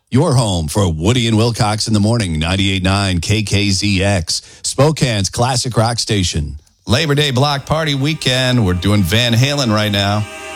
Your home for Woody and Wilcox in the morning, 98.9 KKZX, Spokane's classic rock station. Labor Day block party weekend. We're doing Van Halen right now.